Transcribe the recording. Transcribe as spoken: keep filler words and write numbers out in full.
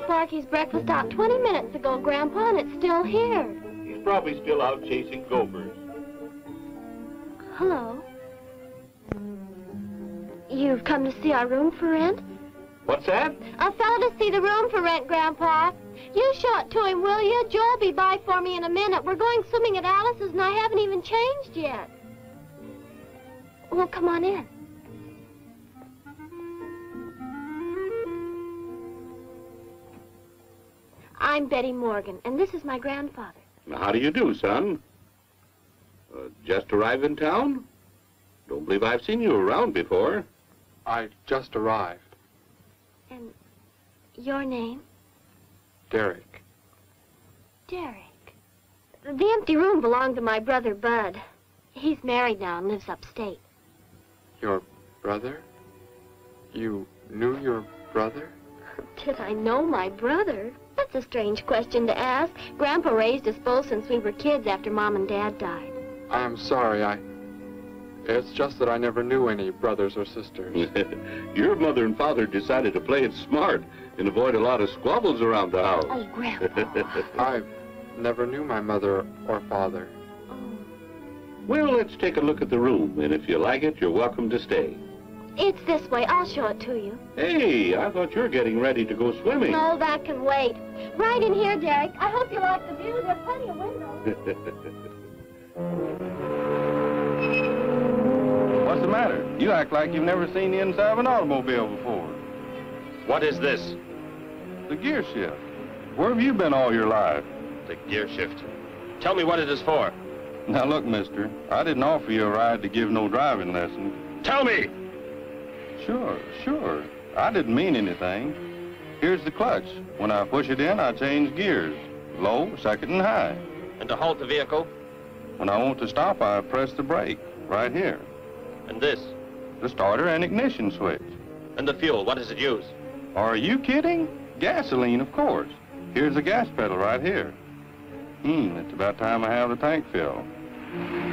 Sparky's breakfast out twenty minutes ago, Grandpa, and it's still here. He's probably still out chasing gophers. Hello. You've come to see our room for rent? What's that? A fellow to see the room for rent, Grandpa. You show it to him, will you? Joe'll be by for me in a minute. We're going swimming at Alice's, and I haven't even changed yet. Well, come on in. I'm Betty Morgan, and this is my grandfather. How do you do, son? Uh, just arrived in town? Don't believe I've seen you around before. I just arrived. And your name? Derek. Derek. The empty room belonged to my brother, Bud. He's married now and lives upstate. Your brother? You knew your brother? Did I know my brother? That's a strange question to ask. Grandpa raised us both since we were kids after Mom and Dad died. I am sorry, I... It's just that I never knew any brothers or sisters. Your mother and father decided to play it smart and avoid a lot of squabbles around the house. Oh, Grandpa. I never knew my mother or father. Oh. Well, let's take a look at the room, and if you like it, you're welcome to stay. It's this way. I'll show it to you. Hey, I thought you were getting ready to go swimming. No, that can wait. Right in here, Derek. I hope you like the view. There are plenty of windows. What's the matter? You act like you've never seen the inside of an automobile before. What is this? The gear shift. Where have you been all your life? The gear shift. Tell me what it is for. Now look, mister, I didn't offer you a ride to give no driving lesson. Tell me! Sure, sure. I didn't mean anything. Here's the clutch. When I push it in, I change gears. Low, second, and high. And to halt the vehicle? When I want to stop, I press the brake, right here. And this? The starter and ignition switch. And the fuel, what does it use? Are you kidding? Gasoline, of course. Here's the gas pedal right here. Hmm, it's about time I have the tank filled.